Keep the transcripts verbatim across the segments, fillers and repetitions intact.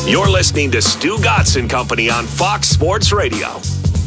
You're listening to Stu Gatz and Company on Fox Sports Radio.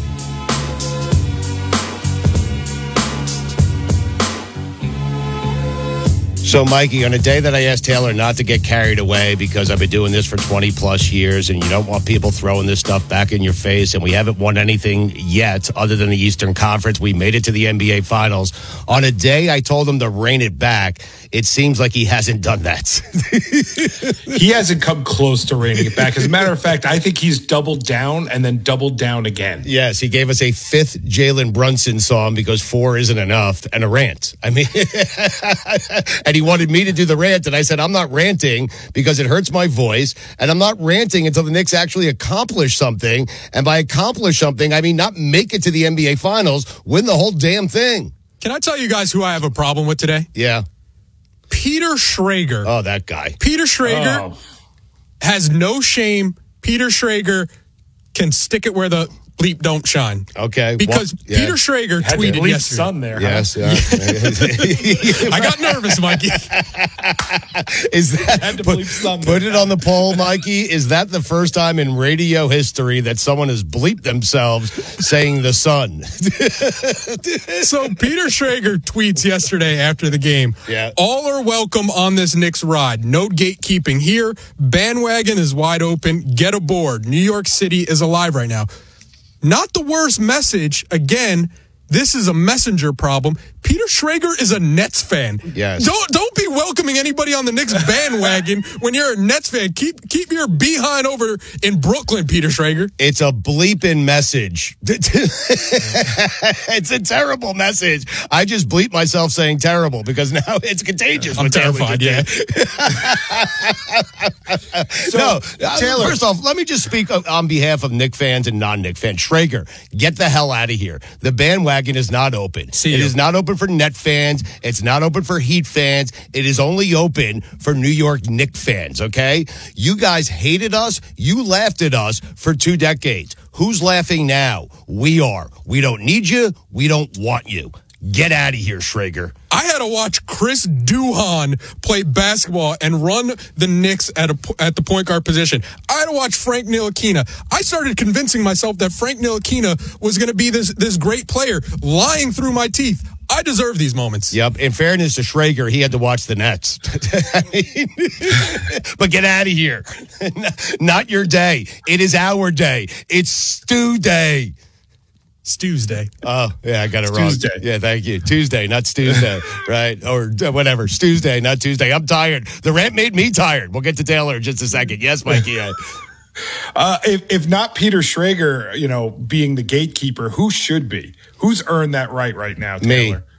So, Mikey, on a day that I asked Taylor not to get carried away because I've been doing this for twenty plus years and you don't want people throwing this stuff back in your face, and we haven't won anything yet other than the Eastern Conference. We made it to the N B A Finals. On a day I told him to rein it back, it seems like he hasn't done that. He hasn't come close to reining it back. As a matter of fact, I think he's doubled down and then doubled down again. Yes, he gave us a fifth Jalen Brunson song because four isn't enough, and a rant. I mean, and he wanted me to do the rant, and I said, I'm not ranting because it hurts my voice, and I'm not ranting until the Knicks actually accomplish something. And by accomplish something, I mean not make it to the N B A Finals, win the whole damn thing. Can I tell you guys who I have a problem with today? Yeah. Peter Schrager. Oh, that guy. Peter Schrager Oh. has no shame. Peter Schrager can stick it where the bleep don't shine. Okay. Because well, yeah. Peter Schrager Had tweeted the bleep yesterday. sun there. Yes. Huh? Yeah. I got nervous, Mikey. Is that Had to put, bleep sun put there. it on the poll, Mikey? Is that the first time in radio history that someone has bleeped themselves saying the sun? So Peter Schrager tweets yesterday after the game. Yeah. All are welcome on this Knicks ride. No gatekeeping here. Bandwagon is wide open. Get aboard. New York City is alive right now. Not the worst message. Again, this is a messenger problem. Peter Schrager is a Nets fan. Yes. Don't don't be welcoming anybody on the Knicks bandwagon when you're a Nets fan. Keep keep your behind over in Brooklyn, Peter Schrager. It's a bleeping message. It's a terrible message. I just bleep myself saying terrible because now it's contagious. I'm what Taylor terrified, just yeah. did. No, uh, Taylor- first off, let me just speak on- on behalf of Knick fans and non-Knick fans. Schrager, get the hell out of here. The bandwagon is not open. See it you. is not open for Net fans. It's not open for Heat fans. It is only open for New York Knicks fans, okay? You guys hated us. You laughed at us for two decades. Who's laughing now? We are. We don't need you. We don't want you. Get out of here, Schrager. I had to watch Chris Duhon play basketball and run the Knicks at a at the point guard position. I had to watch Frank Ntilikina. I started convincing myself that Frank Ntilikina was going to be this this great player, lying through my teeth. I deserve these moments. Yep. In fairness to Schrager, he had to watch the Nets. I mean, but get out of here. Not your day. It is our day. It's Stu Day. It's Tuesday. Oh, yeah, I got it wrong. Tuesday. Yeah, thank you. Tuesday, not Tuesday, right? Or uh, whatever. It's Tuesday, not Tuesday. I'm tired. The rant made me tired. We'll get to Taylor in just a second. Yes, Mikey. Uh, Uh, if, if not Peter Schrager, you know, being the gatekeeper, who should be? Who's earned that right right now, me. Taylor?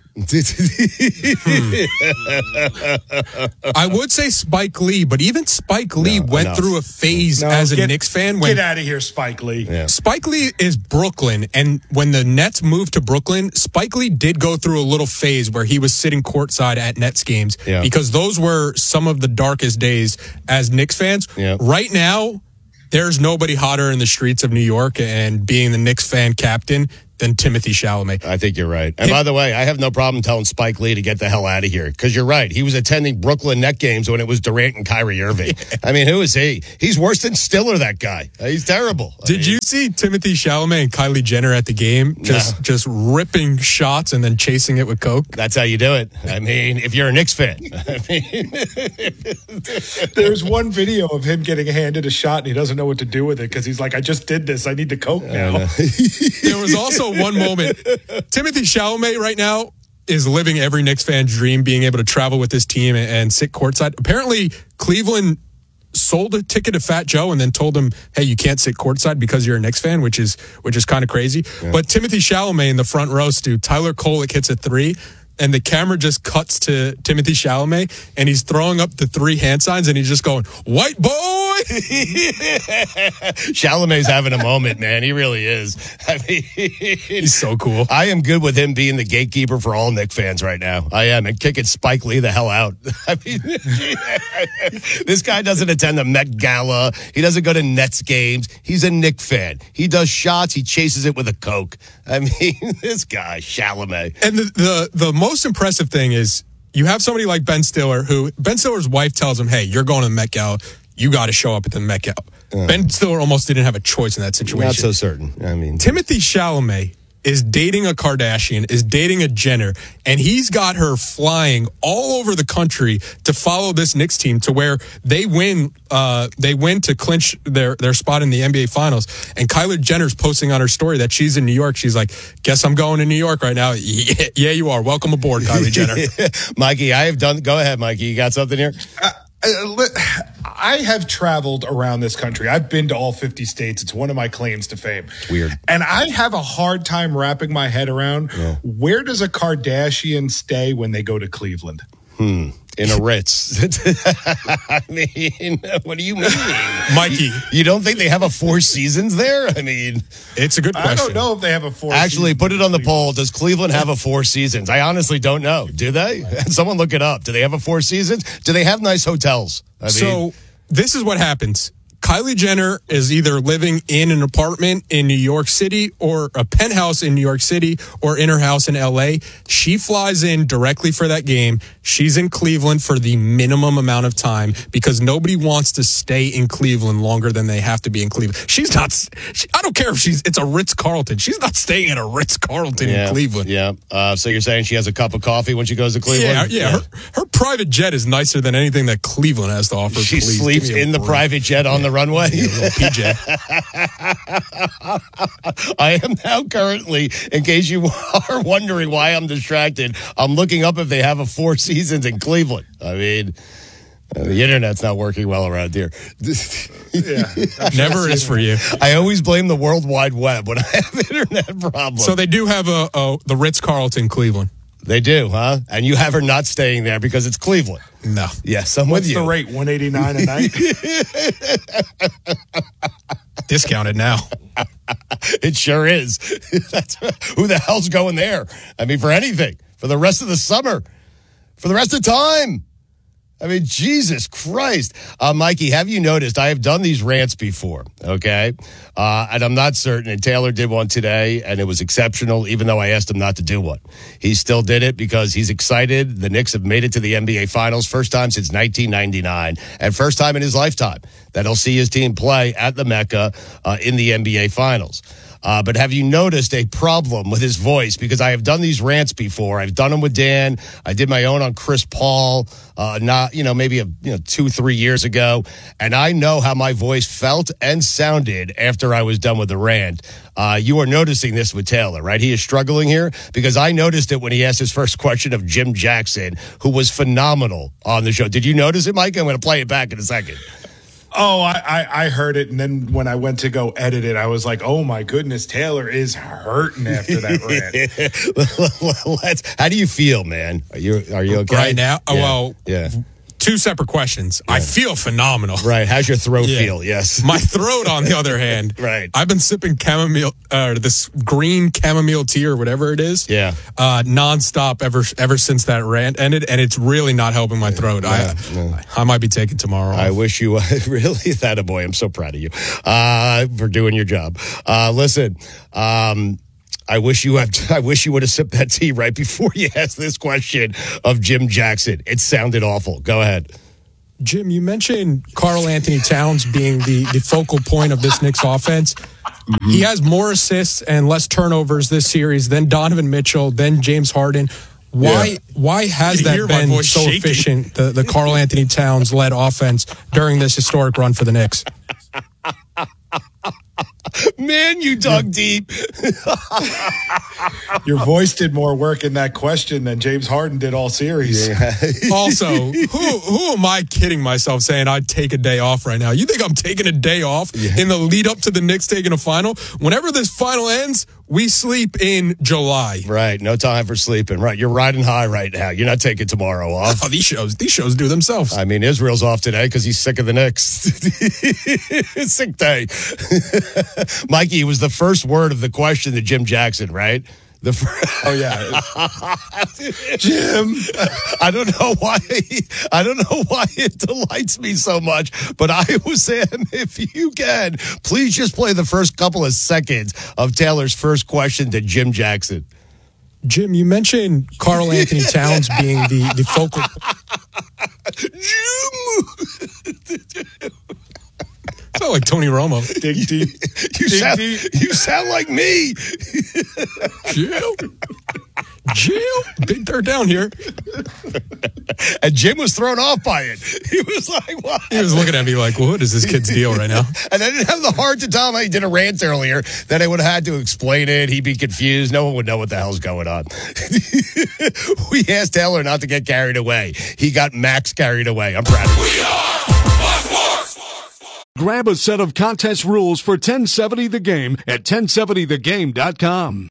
I would say Spike Lee, but even Spike Lee No, went enough. through a phase No, as a get- Knicks fan. When Get out of here, Spike Lee. Yeah. Spike Lee is Brooklyn, and when the Nets moved to Brooklyn, Spike Lee did go through a little phase where he was sitting courtside at Nets games Yeah. because those were some of the darkest days as Knicks fans. Yeah. Right now, there's nobody hotter in the streets of New York and being the Knicks fan captain than Timothy Chalamet. I think you're right. And by the way, I have no problem telling Spike Lee to get the hell out of here because you're right. He was attending Brooklyn Net games when it was Durant and Kyrie Irving. I mean, who is he? He's worse than Stiller, that guy. He's terrible. I Did mean, you see Timothy Chalamet and Kylie Jenner at the game just No. just ripping shots and then chasing it with Coke? That's how you do it. I mean, if you're a Knicks fan. I mean, There's one video of him getting handed a shot and he doesn't know what to do with it because he's like, I just did this. I need the Coke now. There was also one moment. Timothy Chalamet right now is living every Knicks fan's dream, being able to travel with his team and, and sit courtside. Apparently, Cleveland sold a ticket to Fat Joe and then told him, "Hey, you can't sit courtside because you're a Knicks fan," which is which is kind of crazy. Yeah. But Timothy Chalamet in the front row, Stu, Tyler Kolek hits a three. And the camera just cuts to Timothy Chalamet, and he's throwing up the three hand signs, and he's just going, "White boy!" Chalamet's having a moment, man. He really is. I mean, He's so cool. I am good with him being the gatekeeper for all Knicks fans right now. I am, and kicking Spike Lee the hell out. I mean, this guy doesn't attend the Met Gala. He doesn't go to Nets games. He's a Knicks fan. He does shots. He chases it with a Coke. I mean, this guy, Chalamet. And the, the the most impressive thing is you have somebody like Ben Stiller, who Ben Stiller's wife tells him, "Hey, you're going to the Met Gala. You got to show up at the Met Gala." Ben Stiller almost didn't have a choice in that situation. Not so certain. I mean, Timothée Chalamet is dating a Kardashian, is dating a Jenner, and he's got her flying all over the country to follow this Knicks team to where they win. Uh, they win to clinch their their spot in the N B A Finals. And Kylie Jenner's posting on her story that she's in New York. She's like, "Guess I'm going to New York right now." Yeah, yeah you are. Welcome aboard, Kylie Jenner. Mikey, I have done. Go ahead, Mikey. You got something here? Uh, I have traveled around this country. I've been to all fifty states. It's one of my claims to fame. Weird. And I have a hard time wrapping my head around yeah. where does a Kardashian stay when they go to Cleveland? Hmm. In a Ritz. I mean, what do you mean? Mikey. You, you don't think they have a Four Seasons there? I mean, it's a good question. I don't know if they have a Four Actually, Seasons put it on the poll. Does Cleveland have a Four Seasons? I honestly don't know. Do they? Someone look it up. Do they have a Four Seasons? Do they have nice hotels? I mean, so this is what happens. Kylie Jenner is either living in an apartment in New York City or a penthouse in New York City or in her house in L A. She flies in directly for that game. She's in Cleveland for the minimum amount of time because nobody wants to stay in Cleveland longer than they have to be in Cleveland. She's not, she, I don't care if she's, it's a Ritz-Carlton. She's not staying at a Ritz-Carlton yeah, in Cleveland. Yeah. Uh, so you're saying she has a cup of coffee when she goes to Cleveland? Yeah, yeah. yeah. Her, her private jet is nicer than anything that Cleveland has to offer. She Please, sleeps in the break. private jet on yeah. the runway? Yeah, a little P J. I am now currently, in case you are wondering why I'm distracted, I'm looking up if they have a Four Seasons in Cleveland. I mean, uh, the internet's not working well around here. Yeah, never is for you. I always blame the World Wide Web when I have internet problems. So they do have a, a the Ritz-Carlton Cleveland. They do, huh? And you have her not staying there because it's Cleveland. No. Yes, I'm What's with you. the rate? one eighty-nine a night? Discounted now. It sure is. That's, who the hell's going there? I mean, for anything. For the rest of the summer. For the rest of the time. I mean, Jesus Christ. Uh, Mikey, have you noticed, I have done these rants before, okay? Uh, and I'm not certain, and Taylor did one today, and it was exceptional, even though I asked him not to do one. He still did it because he's excited. The Knicks have made it to the N B A Finals, first time since nineteen ninety-nine, and first time in his lifetime that he'll see his team play at the Mecca uh, in the N B A Finals. Uh, but have you noticed a problem with his voice? Because I have done these rants before. I've done them with Dan. I did my own on Chris Paul, uh, not, you know, maybe a, you know, two, three years ago. And I know how my voice felt and sounded after I was done with the rant. Uh, you are noticing this with Taylor, right? He is struggling here because I noticed it when he asked his first question of Jim Jackson, who was phenomenal on the show. Did you notice it, Mike? I'm going to play it back in a second. Oh, I, I, I heard it, and then when I went to go edit it, I was like, "Oh my goodness, Taylor is hurting after that rant." Let's, how do you feel, man? Are you are you okay right now? Yeah. Well, yeah. Two separate questions. Yeah. I feel phenomenal. Right. How's your throat yeah. feel? Yes. My throat, on the other hand, right. I've been sipping chamomile, uh, this green chamomile tea or whatever it is. Yeah. Uh, nonstop ever ever since that rant ended, and it's really not helping my throat. Yeah, I, no. I might be taking tomorrow off. I wish you uh, really that a boy. I'm so proud of you uh, for doing your job. Uh, listen. Um, I wish you had, I wish you would have sipped that tea right before you asked this question of Jim Jackson. It sounded awful. Go ahead. Jim, you mentioned Karl Anthony Towns being the, the focal point of this Knicks offense. Mm-hmm. He has more assists and less turnovers this series than Donovan Mitchell, than James Harden. Why yeah. why has that been so shaking. efficient, the, the Karl Anthony Towns-led offense during this historic run for the Knicks? Man, you dug deep. Your voice did more work in that question than James Harden did all series. Yeah. Also, who who am I kidding myself saying I'd take a day off right now? You think I'm taking a day off yeah. in the lead up to the Knicks taking a final? Whenever this final ends, we sleep in July. Right. No time for sleeping. Right. You're riding high right now. You're not taking tomorrow off. Oh, these shows, these shows do themselves. I mean, Israel's off today because he's sick of the Knicks. Sick day. Mikey, it was the first word of the question to Jim Jackson, right? The first, oh yeah, Jim. I don't know why. I don't know why it delights me so much, but I was saying, if you can, please just play the first couple of seconds of Taylor's first question to Jim Jackson. Jim, you mentioned Karl Anthony Towns being the the focal. Jim. Sound like Tony Romo. Dig deep. You Dig sound, deep. you sound like me. Jill. Jill. Big third down here. And Jim was thrown off by it. He was like, what? He was looking at me like, what is this kid's deal right now? And I didn't have the heart to tell him I did a rant earlier. Then I would have had to explain it. He'd be confused. No one would know what the hell's going on. We asked Taylor not to get carried away. He got Max carried away. I'm proud of him. We are Fox Sports. Grab a set of contest rules for ten seventy The Game at ten seventy the game dot com.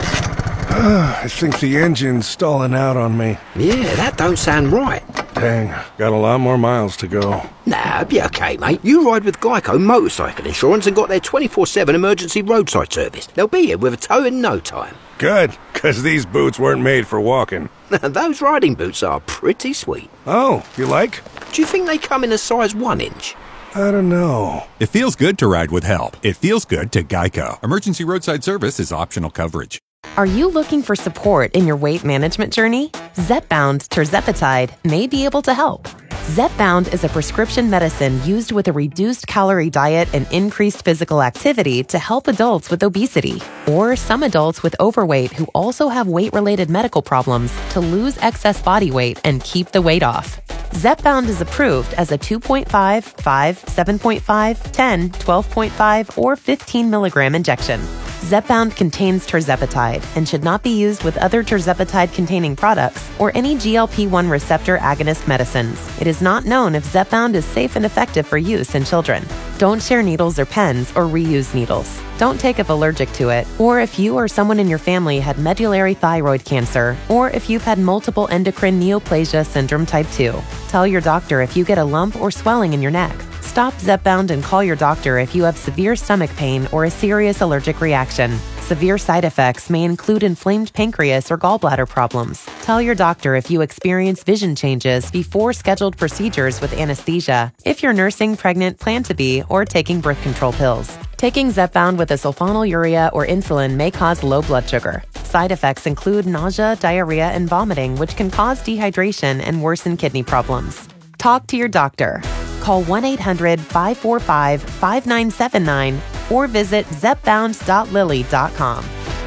I think the engine's stalling out on me. Yeah, that don't sound right. Dang, got a lot more miles to go. Nah, be okay, mate. You ride with Geico Motorcycle Insurance and got their twenty-four seven emergency roadside service. They'll be here with a tow in no time. Good, because these boots weren't made for walking. Those riding boots are pretty sweet. Oh, you like? Do you think they come in a size one inch? I don't know. It feels good to ride with help. It feels good to Geico. Emergency roadside service is optional coverage. Are you looking for support in your weight management journey? Zepbound Tirzepatide may be able to help. Zepbound is a prescription medicine used with a reduced calorie diet and increased physical activity to help adults with obesity, or some adults with overweight who also have weight-related medical problems to lose excess body weight and keep the weight off. Zepbound is approved as a two point five, five, seven point five, ten, twelve point five, or fifteen milligram injection. Zepbound contains tirzepatide and should not be used with other tirzepatide-containing products or any G L P one receptor agonist medicines. It is not known if Zepbound is safe and effective for use in children. Don't share needles or pens or reuse needles. Don't take if allergic to it, or if you or someone in your family had medullary thyroid cancer, or if you've had multiple endocrine neoplasia syndrome type two. Tell your doctor if you get a lump or swelling in your neck. Stop Zepbound and call your doctor if you have severe stomach pain or a serious allergic reaction. Severe side effects may include inflamed pancreas or gallbladder problems. Tell your doctor if you experience vision changes before scheduled procedures with anesthesia, if you're nursing, pregnant, plan to be, or taking birth control pills. Taking Zepbound with a sulfonylurea or insulin may cause low blood sugar. Side effects include nausea, diarrhea, and vomiting, which can cause dehydration and worsen kidney problems. Talk to your doctor. Call one eight hundred, five four five, five nine seven nine or visit zepbound dot lilly dot com.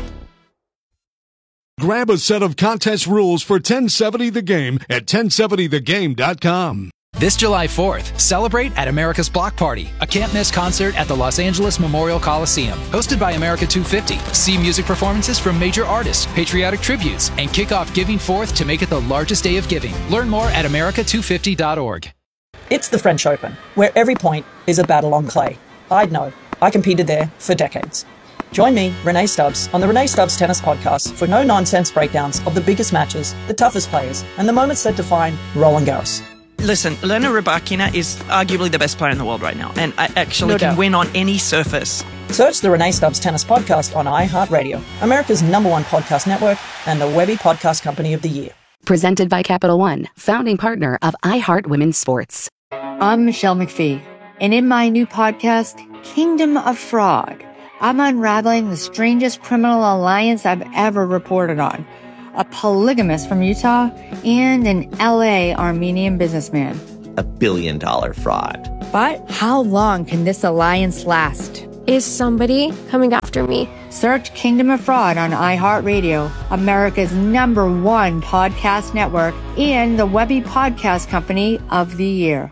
Grab a set of contest rules for ten seventy The Game at ten seventy the game dot com. This July fourth, celebrate at America's Block Party, a can't-miss concert at the Los Angeles Memorial Coliseum. Hosted by America two fifty, see music performances from major artists, patriotic tributes, and kick off Giving Fourth to make it the largest day of giving. Learn more at america two fifty dot org. It's the French Open, where every point is a battle on clay. I'd know. I competed there for decades. Join me, Renee Stubbs, on the Renee Stubbs Tennis Podcast for no-nonsense breakdowns of the biggest matches, the toughest players, and the moments that define Roland Garros. Listen, Elena Rybakina is arguably the best player in the world right now, and I actually No can doubt. win on any surface. Search the Renee Stubbs Tennis Podcast on iHeartRadio, America's number one podcast network, and the Webby Podcast Company of the Year. Presented by Capital One, founding partner of iHeart Women's Sports. I'm Michelle McPhee, and in my new podcast, Kingdom of Fraud, I'm unraveling the strangest criminal alliance I've ever reported on. A polygamist from Utah and an L A Armenian businessman. A billion dollar fraud. But how long can this alliance last? Is somebody coming after me? Search Kingdom of Fraud on iHeartRadio, America's number one podcast network, and the Webby Podcast Company of the Year.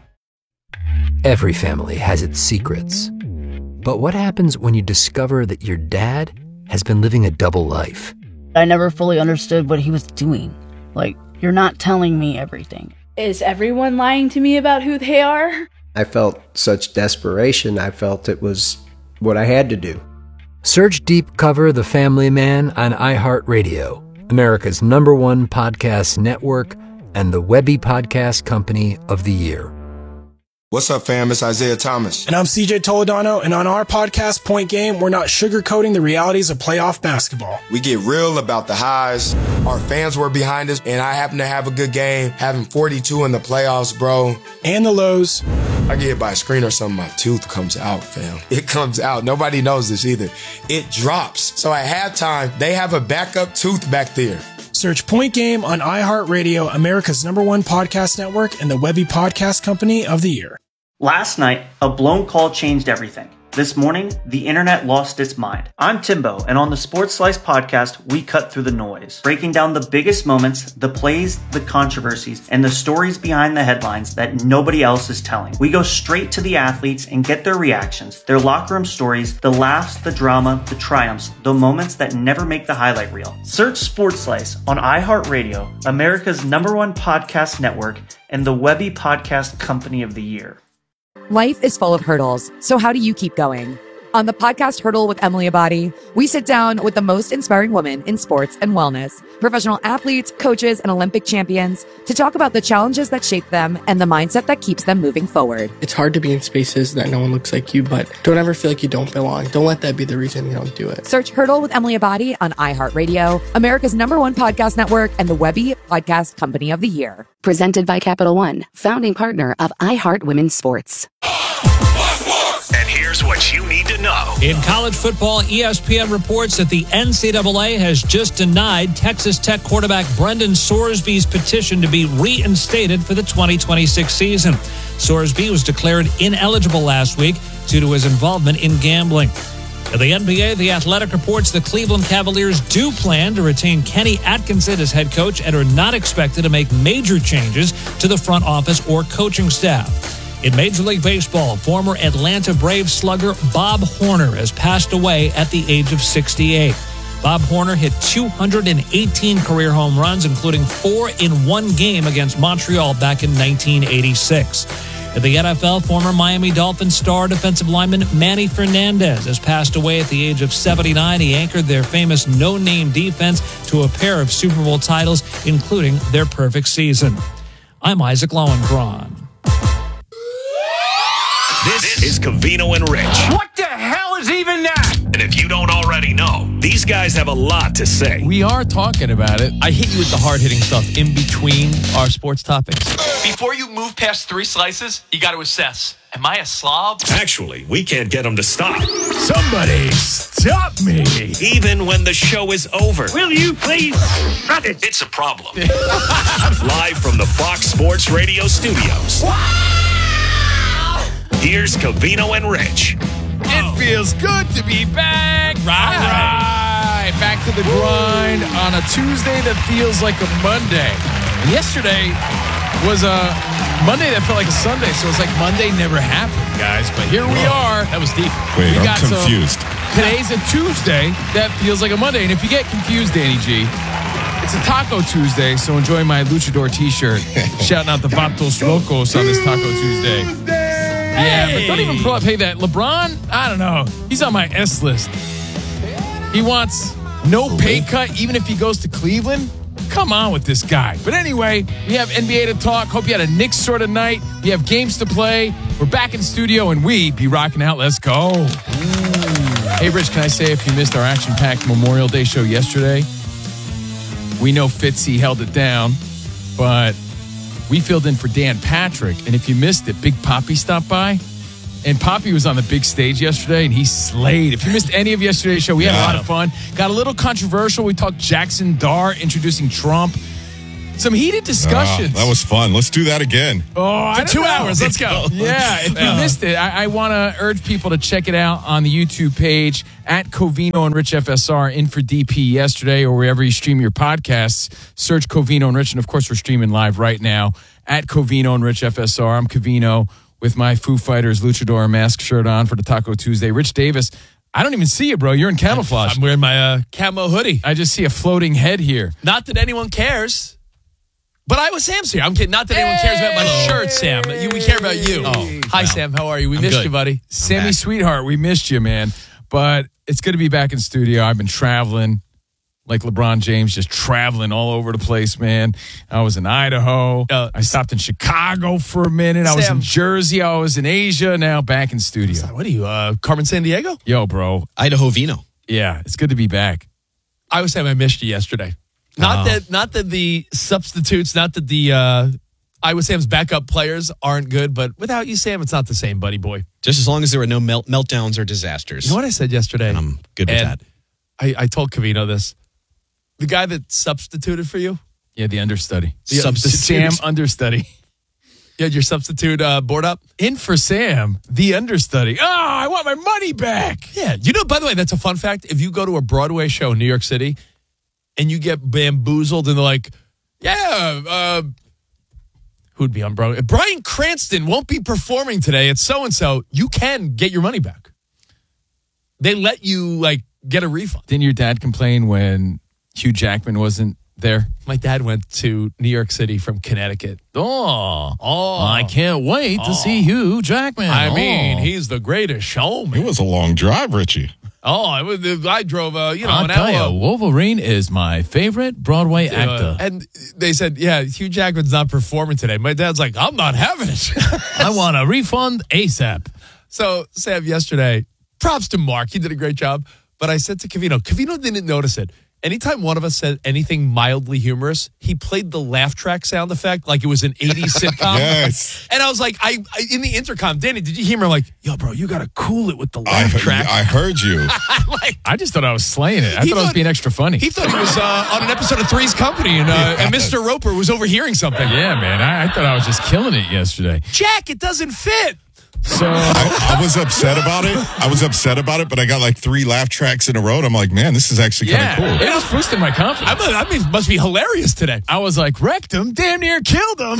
Every family has its secrets. But what happens when you discover that your dad has been living a double life? I never fully understood what he was doing. Like, you're not telling me everything. Is everyone lying to me about who they are? I felt such desperation. I felt it was what I had to do. Search Deep Cover The Family Man on iHeartRadio, America's number one podcast network, and the Webby Podcast Company of the Year. What's up, fam? It's Isaiah Thomas. And I'm C J Toledano, and on our podcast, Point Game, we're not sugarcoating the realities of playoff basketball. We get real about the highs. Our fans were behind us, and I happen to have a good game, having forty-two in the playoffs, bro. And the lows. I get hit by a screen or something, my tooth comes out, fam. It comes out. Nobody knows this either. It drops. So at halftime, they have a backup tooth back there. Search Point Game on iHeartRadio, America's number one podcast network, and the Webby Podcast Company of the Year. Last night, a blown call changed everything. This morning, the internet lost its mind. I'm Timbo, and on the Sports Slice podcast, we cut through the noise, breaking down the biggest moments, the plays, the controversies, and the stories behind the headlines that nobody else is telling. We go straight to the athletes and get their reactions, their locker room stories, the laughs, the drama, the triumphs, the moments that never make the highlight reel. Search Sports Slice on iHeartRadio, America's number one podcast network, and the Webby Podcast Company of the Year. Life is full of hurdles, so how do you keep going? On the podcast Hurdle with Emily Abadi, we sit down with the most inspiring women in sports and wellness, professional athletes, coaches, and Olympic champions to talk about the challenges that shape them and the mindset that keeps them moving forward. It's hard to be in spaces that no one looks like you, but don't ever feel like you don't belong. Don't let that be the reason you don't do it. Search Hurdle with Emily Abadi on iHeartRadio, America's number one podcast network, and the Webby Podcast Company of the Year. Presented by Capital One, founding partner of iHeart Women's Sports. And here's what you need to know. In college football, E S P N reports that the N C double A has just denied Texas Tech quarterback Brendan Sorsby's petition to be reinstated for the twenty twenty-six season. Sorsby was declared ineligible last week due to his involvement in gambling. In the N B A, The Athletic reports the Cleveland Cavaliers do plan to retain Kenny Atkinson as head coach and are not expected to make major changes to the front office or coaching staff. In Major League Baseball, former Atlanta Braves slugger Bob Horner has passed away at the age of sixty-eight. Bob Horner hit two hundred eighteen career home runs, including four in one game against Montreal back in nineteen eighty-six. In the N F L, former Miami Dolphins star defensive lineman Manny Fernandez has passed away at the age of seventy-nine. He anchored their famous no-name defense to a pair of Super Bowl titles, including their perfect season. I'm Isaac Lowenkron. This is Covino and Rich. What the hell is even that? And if you don't already know, these guys have a lot to say. We are talking about it. I hit you with the hard-hitting stuff in between our sports topics. Before you move past three slices, you got to assess. Am I a slob? Actually, we can't get them to stop. Somebody stop me. Even when the show is over. Will you please shut it? It's a problem. Live from the Fox Sports Radio studios. Here's Covino and Rich. It feels good to be back. Right. right. Back to the grind on a Tuesday that feels like a Monday. And yesterday was a Monday that felt like a Sunday, so it's like Monday never happened, guys. But here we are. That was deep. Wait, we I'm got confused. Some, today's a Tuesday that feels like a Monday. And if you get confused, Danny G, it's a Taco Tuesday, so enjoy my Luchador t-shirt. Shouting out the Vatos Locos on this Taco Tuesday. Yeah, but don't even pull up. Hey, that LeBron, I don't know. He's on my S list. He wants no pay cut even if he goes to Cleveland. Come on with this guy. But anyway, we have N B A to talk. Hope you had a Knicks sort of night. We have games to play. We're back in studio, and we be rocking out. Let's go. Ooh. Hey, Rich, can I say if you missed our action-packed Memorial Day show yesterday, we know Fitzy held it down, but we filled in for Dan Patrick, and if you missed it, Big Poppy stopped by, and Poppy was on the big stage yesterday, and he slayed. If you missed any of yesterday's show, we had yeah. a lot of fun. Got a little controversial. We talked Jackson Dar introducing Trump. Some heated discussions. Uh, that was fun. Let's do that again. Oh, For two know. hours. Let's go. Yeah, if you missed it, I, I want to urge people to check it out on the YouTube page at Covino and Rich F S R, in for D P yesterday, or wherever you stream your podcasts. Search Covino and Rich, and of course, we're streaming live right now at Covino and Rich F S R. I'm Covino with my Foo Fighters Luchador mask shirt on for the Taco Tuesday. Rich Davis, I don't even see you, bro. You're in camouflage. I'm wearing my uh, camo hoodie. I just see a floating head here. Not that anyone cares. But Iowa Sam's here. I'm kidding. Not that anyone cares about my shirt, Sam. You, we care about you. Oh, Hi, wow. Sam. How are you? We I'm missed good. you, buddy. Sammy, back. Sweetheart, we missed you, man. But it's good to be back in studio. I've been traveling like LeBron James, just traveling all over the place, man. I was in Idaho. Uh, I stopped in Chicago for a minute. Sam. I was in Jersey. I was in Asia. Now back in studio. What are you, uh, Carmen Sandiego? Yo, bro. Idaho Vino. Yeah, it's good to be back. I was saying I missed you yesterday. Not oh. that, not that the substitutes, not that the uh, Iowa Sam's backup players aren't good, but without you, Sam, it's not the same, buddy boy. Just as long as there were no melt- meltdowns or disasters. You know what I said yesterday? And I'm good with and that. I, I told Covino this. The guy that substituted for you? Yeah, the understudy. The, the Sam understudy. You had your substitute uh, board up? In for Sam, the understudy. Oh, I want my money back. Yeah. You know, by the way, that's a fun fact. If you go to a Broadway show in New York City and you get bamboozled and they're like, yeah, uh, who'd be on Broadway? Bryan Cranston won't be performing today. It's so-and-so. You can get your money back. They let you, like, get a refund. Didn't your dad complain when Hugh Jackman wasn't there? My dad went to New York City from Connecticut. Oh, oh! I can't wait oh. to see Hugh Jackman. I oh. mean, he's the greatest showman. It was a long drive, Richie. Oh, it was, I drove, uh, you know, I'll an tell hour. you, Wolverine is my favorite Broadway Uh, actor. and they said, yeah, Hugh Jackman's not performing today. My dad's like, I'm not having it. I want a refund ASAP. So, Sam, yesterday, props to Mark. He did a great job. But I said to Covino, Covino didn't notice it. Anytime one of us said anything mildly humorous, he played the laugh track sound effect like it was an eighties sitcom. Yes. And I was like, I, I in the intercom, Danny, did you hear me? I'm like, yo, bro, you got to cool it with the laugh I, track. I heard you. like, I just thought I was slaying it. I He thought I was thought- being extra funny. he thought he was uh, on an episode of Three's Company, and, uh, and Mister Roper was overhearing something. yeah, man. I, I thought I was just killing it yesterday. Jack, it doesn't fit. So I, I was upset about it. I was upset about it, but I got like three laugh tracks in a row. And I'm like, man, this is actually yeah, kind of cool. it was boosting my confidence. I mean, must be hilarious today. I was like, wrecked him, damn near killed him.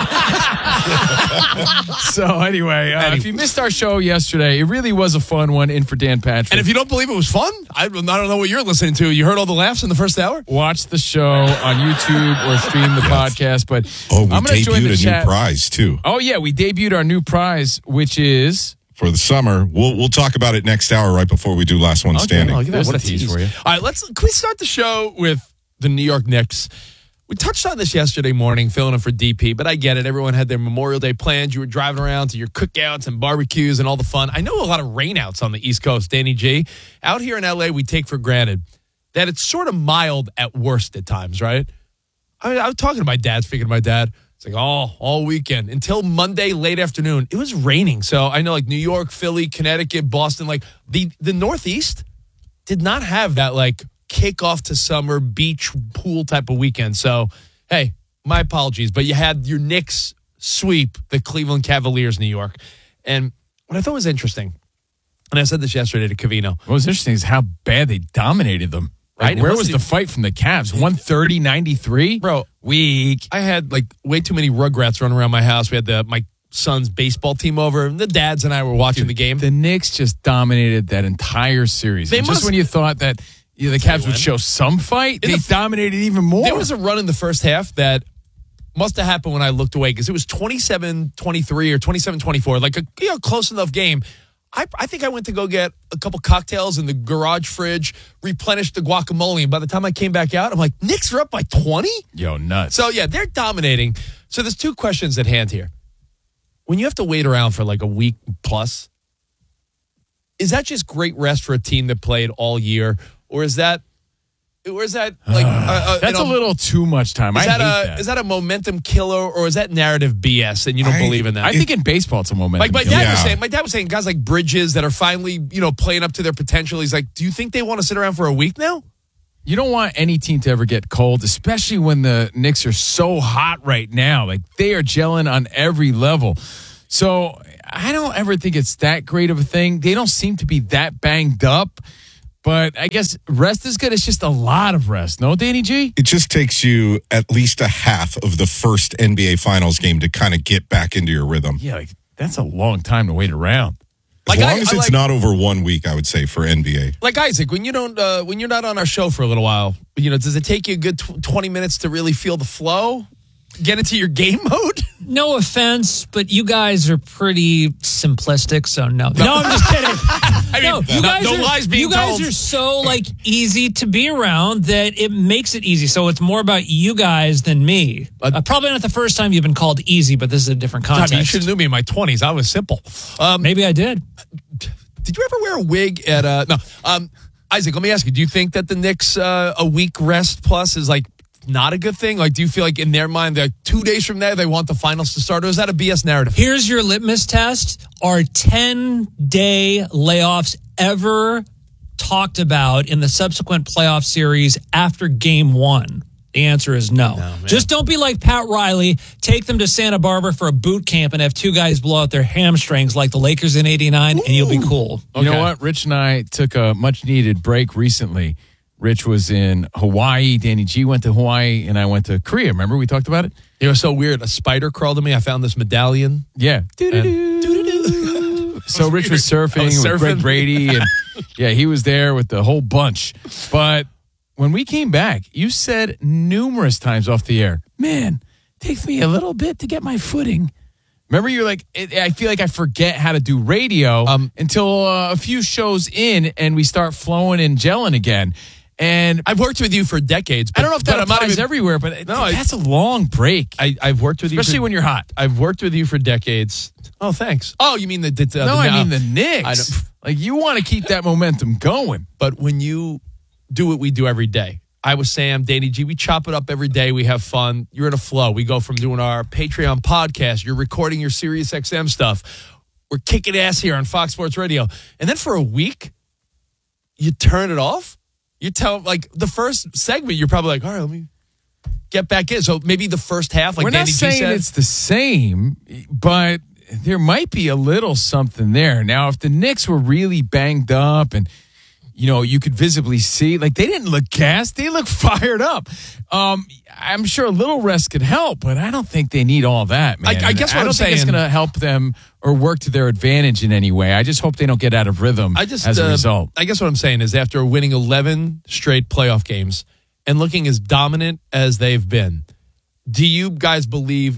so anyway, uh, if you missed our show yesterday, it really was a fun one in for Dan Patrick. And if you don't believe it was fun, I, I don't know what you're listening to. You heard all the laughs in the first hour? watch the show on YouTube or stream the podcast. But Oh, we I'm gonna join the debuted a chat. new prize too Oh yeah, we debuted our new prize, which is for the summer. We'll we'll talk about it next hour, right before we do Last One Standing. Look at that. There's What a a tease tease for you. All right, let's can we start the show with the New York Knicks. We touched on this yesterday morning, filling in for D P, but I get it. Everyone had their Memorial Day plans. You were driving around to your cookouts and barbecues and all the fun. I know a lot of rainouts on the East Coast, Danny G. Out here in L A, we take for granted that it's sort of mild at worst at times, right? I mean, I was talking to my dad, speaking to my dad. It's like, oh, all weekend until Monday late afternoon. It was raining. So I know like New York, Philly, Connecticut, Boston, like the, the Northeast did not have that like kickoff to summer beach pool type of weekend. So, hey, my apologies. But you had your Knicks sweep the Cleveland Cavaliers, New York. And what I thought was interesting, and I said this yesterday to Covino. what was interesting is how bad they dominated them. Like, Right? It where wasn't was the even- fight from the Cavs? one thirty ninety-three? Bro, Weak. I had like way too many Rugrats running around my house. We had the my son's baseball team over, and the dads and I were watching the game. The Knicks just dominated that entire series. They And must- just when you thought that you know, the Cavs would show some fight, In they the- dominated even more. There was a run in the first half that must have happened when I looked away because it was twenty-seven twenty-three or twenty-seven twenty-four, like a you know, close enough game. I, I think I went to go get a couple cocktails in the garage fridge, replenished the guacamole, and by the time I came back out, I'm like, Knicks are up by twenty? Yo, nuts. So, yeah, they're dominating. So there's two questions at hand here. When you have to wait around for like a week plus, is that just great rest for a team that played all year, or is that, or is that like uh, uh, That's you know, a little too much time. Is I that hate a that. is that a momentum killer, or is that narrative B S and you don't I- believe in that? I think in baseball it's a momentum. like my killer. dad was Yeah. saying, my dad was saying guys like Bridges that are finally you know playing up to their potential. He's like, do you think they want to sit around for a week now? You don't want any team to ever get cold, especially when the Knicks are so hot right now. Like they are gelling on every level. So I don't ever think it's that great of a thing. They don't seem to be that banged up. But I guess rest is good. It's just a lot of rest. No, Danny G? It just takes you at least a half of the first N B A Finals game to kind of get back into your rhythm. Yeah, like that's a long time to wait around. As Like, long I- as I it's like- not over one week, I would say, for N B A. Like Isaac, when you don't uh, when you're not on our show for a little while, you know, does it take you a good tw- twenty minutes to really feel the flow? Get into your game mode? No offense, but you guys are pretty simplistic, so no. No, I'm just kidding. I mean, no, you no- guys, no are, lies being you guys told. are so like easy to be around that it makes it easy. So it's more about you guys than me. Uh, probably not the first time you've been called easy, but this is a different God, context. you should have knew me in my twenties. I was simple. Um, Maybe I did. Did you ever wear a wig at uh no? Um, Isaac, let me ask you, do you think that the Knicks uh, a week rest plus is like not a good thing? Like, do you feel like in their mind that two days from there they want the finals to start, or is that a B S narrative? Here's your litmus test. Are ten-day layoffs ever talked about in the subsequent playoff series after game one? The answer is no. no Just don't be like Pat Riley. Take them to Santa Barbara for a boot camp and have two guys blow out their hamstrings like the Lakers in eighty-nine, Ooh. and you'll be cool. Okay. You know what? Rich and I took a much-needed break recently. Rich was in Hawaii. Danny G went to Hawaii, and I went to Korea. Remember we talked about it? It was so weird. A spider crawled to me. I found this medallion. Yeah. So Rich was surfing, was surfing with Greg Brady, and yeah, he was there with the whole bunch. But when we came back, you said numerous times off the air, man, takes me a little bit to get my footing. Remember, you're like, I feel like I forget how to do radio um, until uh, a few shows in, and we start flowing and gelling again. And I've worked with you for decades. But, I don't know if that applies even, everywhere, but no, that's a long break. I, I've worked with you, especially for, when you're hot. I've worked with you for decades. Oh, thanks. Oh, you mean the, the, the no? The, I mean the Knicks. Like you want to keep that momentum going, but when you do what we do every day, I was Sam, Danny G. We chop it up every day. We have fun. You're in a flow. We go from doing our Patreon podcast. You're recording your Sirius X M stuff. We're kicking ass here on Fox Sports Radio, and then for a week, you turn it off. You tell, like, the first segment, you're probably like, all right, let me get back in. So maybe the first half, like We're Danny not G saying said. It's the same, but there might be a little something there. Now, if the Knicks were really banged up and, you know, you could visibly see, like, they didn't look gassed. They look fired up. Um, I'm sure a little rest could help, but I don't think they need all that, man. I, I guess what I don't I'm think saying, it's going to help them or work to their advantage in any way. I just hope they don't get out of rhythm I just, as a uh, result. I guess what I'm saying is after winning eleven straight playoff games and looking as dominant as they've been, do you guys believe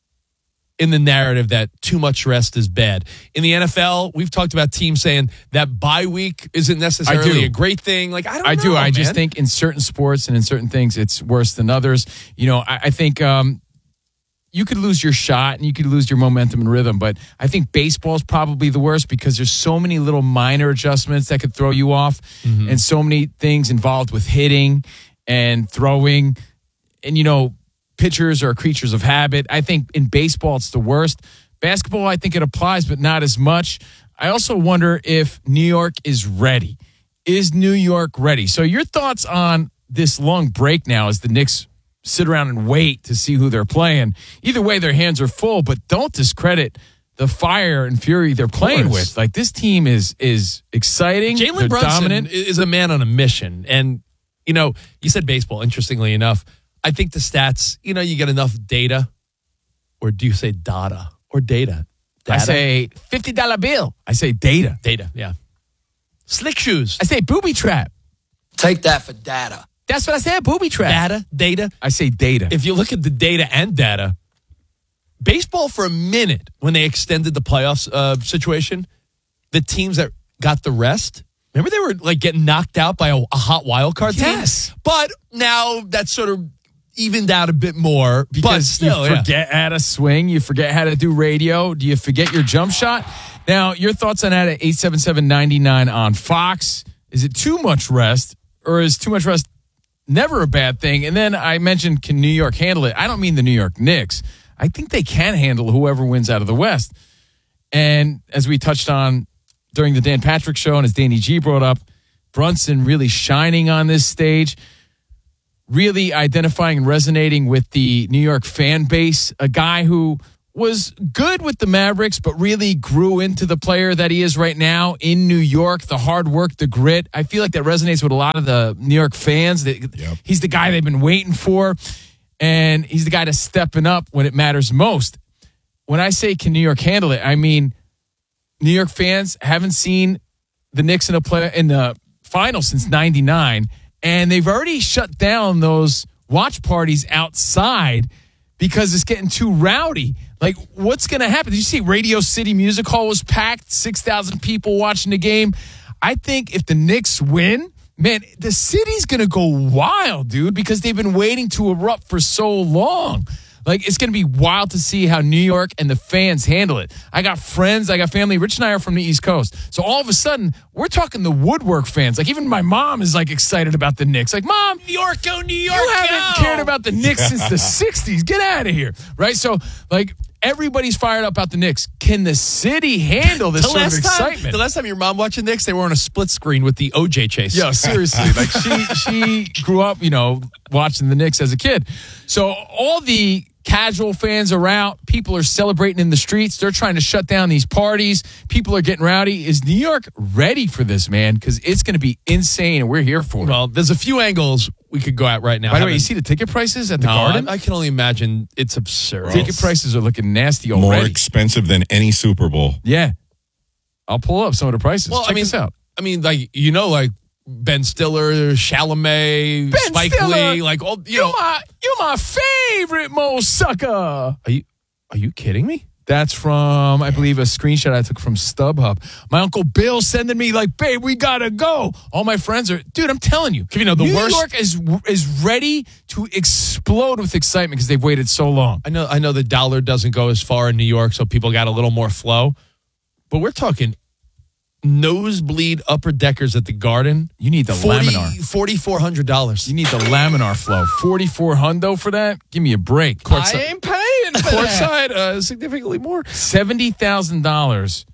in the narrative that too much rest is bad? In the N F L, we've talked about teams saying that bye week isn't necessarily a great thing. Like, I don't I know, do. I man. just think in certain sports and in certain things, it's worse than others. You know, I, I think um, you could lose your shot and you could lose your momentum and rhythm, but I think baseball is probably the worst because there's so many little minor adjustments that could throw you off mm-hmm. and so many things involved with hitting and throwing. And, you know, pitchers are creatures of habit. I think in baseball, it's the worst. Basketball, I think it applies, but not as much. I also wonder if New York is ready. Is New York ready? So your thoughts on this long break now as the Knicks sit around and wait to see who they're playing. Either way, their hands are full, but don't discredit the fire and fury they're playing with. Like, this team is is exciting. Jalen Brunson dominant. is a man on a mission. And, you know, you said baseball, interestingly enough. I think the stats, you know, you get enough data, or do you say data or data? data? I say fifty dollar bill. I say data. Data, yeah. Slick shoes. I say booby trap. Take that for data. That's what I said, booby trap. Data, data. I say data. If you look at the data and data, baseball for a minute, when they extended the playoffs uh, situation, the teams that got the rest, remember they were like getting knocked out by a, a hot wild card team? Yes. But now that's sort of evened out a bit more. Because but still, you forget yeah. how to swing. You forget how to do radio. Do you forget your jump shot? Now, your thoughts on that at eight seven seven, nine nine on Fox. Is it too much rest, or is too much rest never a bad thing? And then I mentioned, can New York handle it? I don't mean the New York Knicks. I think they can handle whoever wins out of the West. And as we touched on during the Dan Patrick show, and as Danny G brought up, Brunson really shining on this stage, really identifying and resonating with the New York fan base, a guy who was good with the Mavericks, but really grew into the player that he is right now in New York, the hard work, the grit. I feel like that resonates with a lot of the New York fans. Yep. He's the guy they've been waiting for, and he's the guy that's stepping up when it matters most. When I say can New York handle it, I mean New York fans haven't seen the Knicks in a play in the final since ninety-nine, and they've already shut down those watch parties outside because it's getting too rowdy. Like, what's going to happen? Did you see Radio City Music Hall was packed, six thousand people watching the game? I think if the Knicks win, man, the city's going to go wild, dude, because they've been waiting to erupt for so long. Like, it's going to be wild to see how New York and the fans handle it. I got friends, I got family. Rich and I are from the East Coast. So all of a sudden, we're talking the Woodwork fans. Like, even my mom is, like, excited about the Knicks. Like, Mom, New York, go New York, you haven't go. cared about the Knicks since the sixties. Get out of here. Right? So, like, everybody's fired up about the Knicks. Can the city handle this The sort of last time- excitement? the last time your mom watched the Knicks, they were on a split screen with the O J chase. Yeah, seriously. Like she she grew up, you know, watching the Knicks as a kid. So all the casual fans are out. People are celebrating in the streets. They're trying to shut down these parties. People are getting rowdy. Is New York ready for this, man? Because it's going to be insane, and we're here for it. Well, there's a few angles we could go at right now. By the way, Haven't- you see the ticket prices at the No, Garden? I, I can only imagine it's absurd. Ticket prices are looking nasty More already. expensive than any Super Bowl. Yeah. I'll pull up some of the prices. Well, Check I mean, this out. I mean, like, you know, like Ben Stiller, Chalamet, Ben Spike Stiller, Lee, like all you You're know. my, you're my favorite Mo sucker. Are you are you kidding me? That's from, I believe, a screenshot I took from StubHub. My Uncle Bill sending me like, babe, we gotta go. All my friends are, dude, I'm telling you. You know, the New worst- York is is ready to explode with excitement because they've waited so long. I know I know the dollar doesn't go as far in New York, so people got a little more flow. But we're talking nosebleed upper deckers at the Garden. You need the laminar. forty-four hundred dollars. You need the laminar flow. forty-four hundo for that? Give me a break. Courtside, ain't paying for courtside uh, significantly more. seventy thousand dollars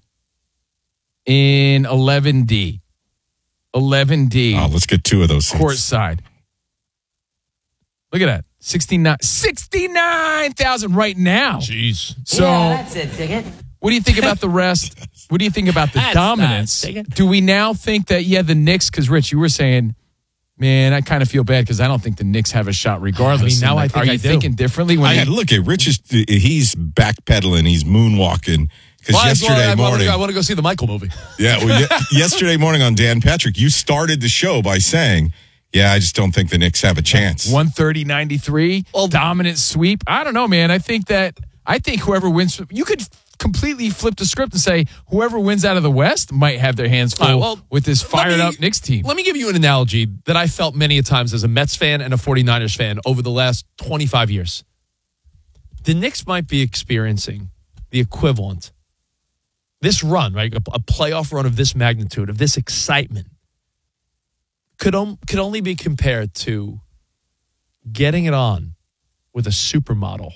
in eleven D. eleven D. Oh, let's get two of those seats. Courtside. Look at that. sixty-nine sixty-nine thousand right now. Jeez. So that's it, dig it. what do you think about the rest? What do you think about the That's dominance? not taken. Do we now think that, yeah, the Knicks, because Rich, you were saying, man, I kind of feel bad because I don't think the Knicks have a shot regardless. I mean, now And, I like, think Are I you do. thinking differently? When I, you- look at Rich is he's backpedaling, he's moonwalking. Because Well, I- yesterday well, I, morning, I want to go see the Michael movie. yeah, well, ye- yesterday morning on Dan Patrick, you started the show by saying, "Yeah, I just don't think the Knicks have a chance." one thirty ninety-three, dominant sweep. I don't know, man. I think that, I think whoever wins, you could completely flip the script and say whoever wins out of the West might have their hands full All right, well, with this let fired me- up Knicks team. Let me give you an analogy that I felt many a times as a Mets fan and a 49ers fan over the last twenty-five years. The Knicks might be experiencing the equivalent. This run, right, a, a playoff run of this magnitude, of this excitement, could, om- could only be compared to getting it on with a supermodel.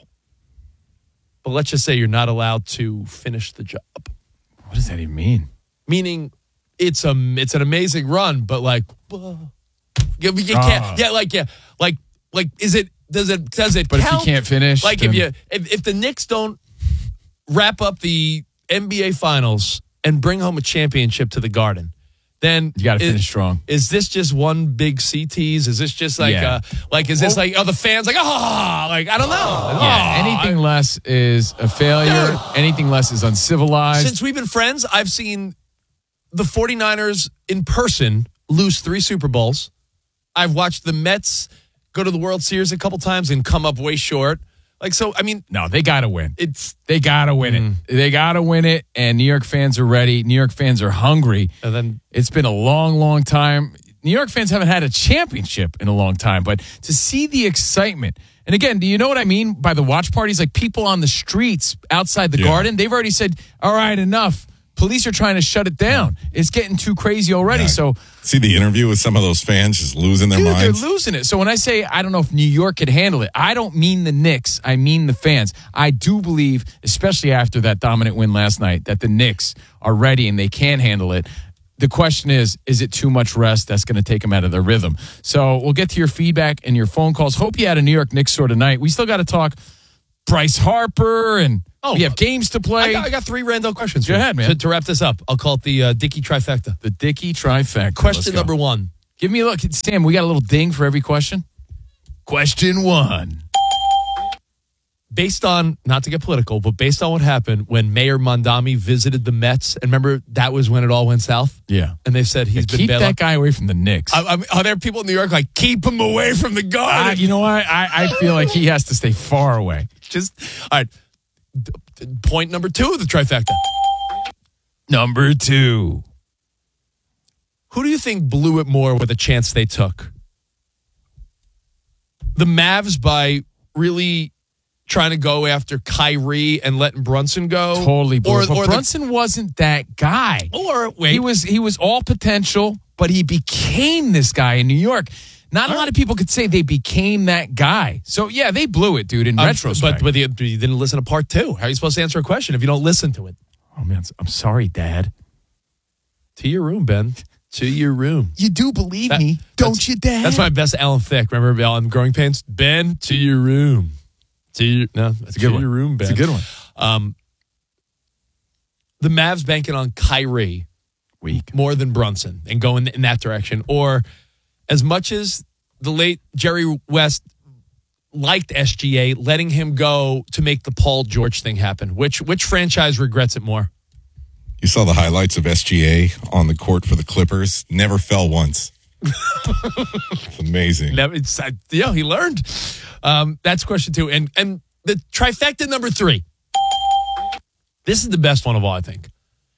But let's just say you're not allowed to finish the job. What does that even mean? Meaning it's a it's an amazing run, but like whoa. you, you can't Ah. yeah, like yeah, like like is it does it does it But if you count? can't finish, like if then- you if, if the Knicks don't wrap up the N B A finals and bring home a championship to the Garden, then You gotta is- finish strong. Is this just one big C tease? Is this just like Yeah. uh like is this like are the fans like ah like I don't know. Yeah, Ah, anything less is a failure. Anything less is uncivilized. Since we've been friends, I've seen the 49ers in person lose three Super Bowls. I've watched the Mets go to the World Series a couple times and come up way short. Like, so, I mean. No, they got to win. It's They got to win it. They got to win it, and New York fans are ready. New York fans are hungry. And then it's been a long, long time. New York fans haven't had a championship in a long time, but to see the excitement. And again, do you know what I mean by the watch parties? Like people on the streets outside the Yeah. Garden, they've already said, all right, enough. Police are trying to shut it down. It's getting too crazy already. Yeah. So See the interview with some of those fans just losing their Dude, minds. they're losing it. So when I say I don't know if New York could handle it, I don't mean the Knicks. I mean the fans. I do believe, especially after that dominant win last night, that the Knicks are ready and they can handle it. The question is, is it too much rest that's going to take them out of their rhythm? So we'll get to your feedback and your phone calls. Hope you had a New York Knicks sort of night. We still got to talk Bryce Harper and we have games to play. I got, I got three random questions. Go for you. ahead, man. To, to wrap this up, I'll call it the uh, Dickey trifecta. The Dickey trifecta. Question Let's go. number one. Give me a look. Sam, we got a little ding for every question. Question one. Based on, not to get political, but based on what happened when Mayor Mondami visited the Mets, and remember that was when it all went south? Yeah. And they've said he's Yeah, been keep bailed that out. guy away from the Knicks. I, I mean, are there people in New York like, keep him away from the Garden? I, you know what? I, I feel like he has to stay far away. Just, all right. D- d- Point number two of the trifecta. Number two. Who do you think blew it more with a chance they took? The Mavs by really trying to go after Kyrie and letting Brunson go? Totally blew Or, it. But or the- Brunson wasn't that guy. Or, wait. He was, he was all potential, but he became this guy in New York. not a lot of people could say they became that guy. So, yeah, they blew it, dude, in Um, retrospect. But, but you, you didn't listen to part two. How are you supposed to answer a question if you don't listen to it? Oh, man, I'm sorry, Dad. To your room, Ben. To your room. You do believe That- me, don't you, Dad? That's my best Alan Thicke. Remember Alan Growing Pains? Ben, to your room. To your, no, that's a good to one. your room, Ben. It's a good one. Um, the Mavs banking on Kyrie Weak. more than Brunson and going in that direction. Or as much as the late Jerry West liked S G A, letting him go to make the Paul George thing happen. Which which franchise regrets it more? You saw the highlights of S G A on the court for the Clippers. Never fell once. It's amazing. Never, it's, uh, yeah, he learned. Um, that's question two. And and the trifecta number three. This is the best one of all, I think.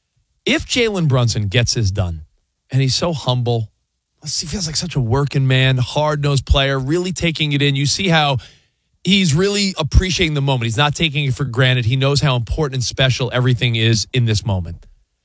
If Jalen Brunson gets this done, and he's so humble, he feels like such a working man, hard-nosed player, really taking it in. You see how he's really appreciating the moment. He's not taking it for granted. He knows how important and special everything is in this moment.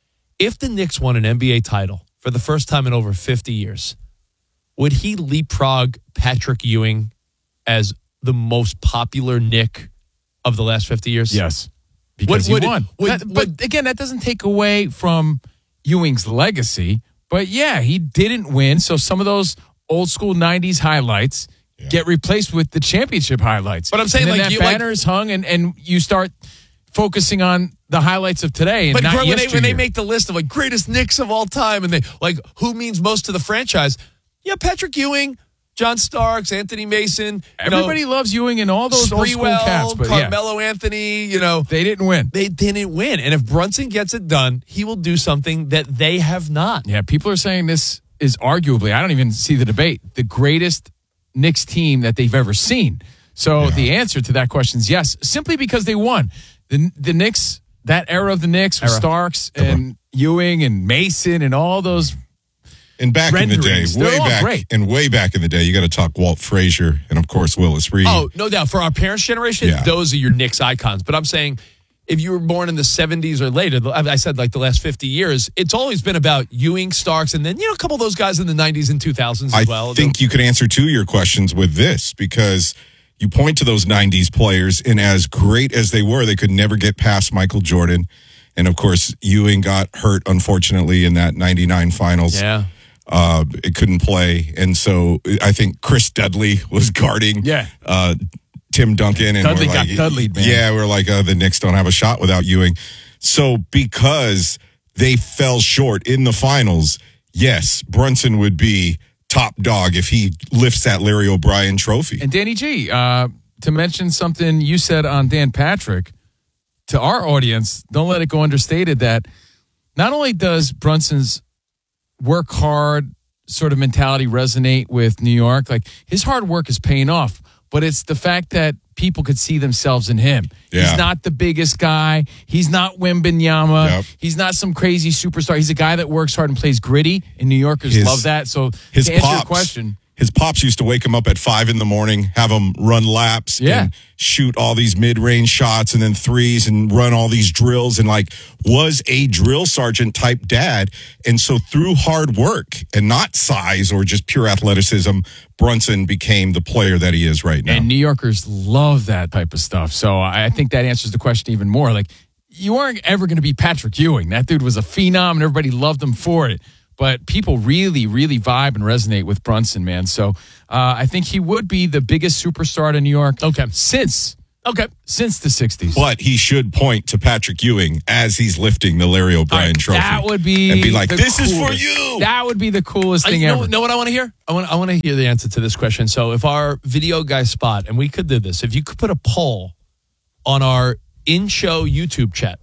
If the Knicks won an N B A title for the first time in over fifty years, would he leapfrog Patrick Ewing as the most popular Knick of the last fifty years? Yes. Because Would- he would- won. would- That- but again, that doesn't take away from Ewing's legacy. But yeah, he didn't win. So some of those old school nineties highlights get replaced with the championship highlights. But I'm saying, and then like, that you- like- banner is hung, and, and you start focusing on the highlights of today and But not when they, yesteryear. when they make the list of like greatest Knicks of all time, and they like who means most to the franchise, yeah, Patrick Ewing, John Starks, Anthony Mason. you Everybody know, loves Ewing and all those old school Sprewell, cats, but yeah, Carmelo Anthony. You know, they didn't win. They didn't win, and if Brunson gets it done, he will do something that they have not. Yeah, people are saying this is arguably, I don't even see the debate, the greatest Knicks team that they've ever seen. So the answer to that question is yes, simply because they won. The the Knicks, that era of the Knicks with Era. Starks and Ewing and Mason and all those. And back in the day, renderings, they're way all back, great. and way back in the day, you got to talk Walt Frazier and, of course, Willis Reed. Oh, no doubt. For our parents' generation, Yeah. those are your Knicks icons. But I'm saying, if you were born in the seventies or later, I said like the last fifty years, it's always been about Ewing, Starks, and then, you know, a couple of those guys in the nineties and two thousands as I well. think you could answer two of your questions with this because you point to those nineties players, and as great as they were, they could never get past Michael Jordan. And, of course, Ewing got hurt, unfortunately, in that ninety-nine finals. Yeah. Uh, it couldn't play. And so I think Chris Dudley was guarding Yeah. uh, Tim Duncan. And Dudley we're got like, Dudley'd, man. Yeah, we're like, uh, the Knicks don't have a shot without Ewing. So because they fell short in the finals, yes, Brunson would be top dog if he lifts that Larry O'Brien trophy. And Danny G, uh, to mention something you said on Dan Patrick, to our audience, don't let it go understated that not only does Brunson's work hard sort of mentality resonate with New York, like his hard work is paying off, but it's the fact that people could see themselves in him. Yeah. He's not the biggest guy. He's not Wembanyama. Yep. He's not some crazy superstar. He's a guy that works hard and plays gritty, and New Yorkers His- love that. So His to answer pops, your question, his pops used to wake him up at five in the morning, have him run laps, Yeah. and shoot all these mid-range shots and then threes and run all these drills, and like was a drill sergeant type dad. And so through hard work and not size or just pure athleticism, Brunson became the player that he is right now. And New Yorkers love that type of stuff. So I think that answers the question even more. Like, you weren't ever going to be Patrick Ewing. That dude was a phenom, and everybody loved him for it. But people really, really vibe and resonate with Brunson, man. So uh, I think he would be the biggest superstar to New York. Okay. Since okay since the sixties. But he should point to Patrick Ewing as he's lifting the Larry O'Brien trophy. That would be and be like, the "This is for coolest. you." That would be the coolest I, thing you know, ever. know what I want to hear? I want I want to hear the answer to this question. So if our video guy Spot, and we could do this, if you could put a poll on our in-show YouTube chat.